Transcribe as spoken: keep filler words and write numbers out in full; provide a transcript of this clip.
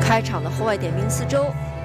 开场的户外点评四周，